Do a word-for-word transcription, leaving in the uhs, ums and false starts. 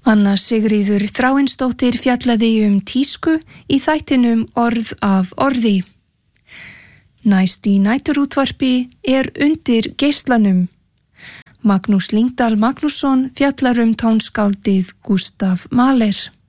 Anna Sigríður Þráinsdóttir fjallaði um tísku í þættinum Orð af orði. Næst í næturútvarpi er Undir geislanum. Magnús Lyngdal Magnússon fjallar um tónskáldið Gustav Mahler.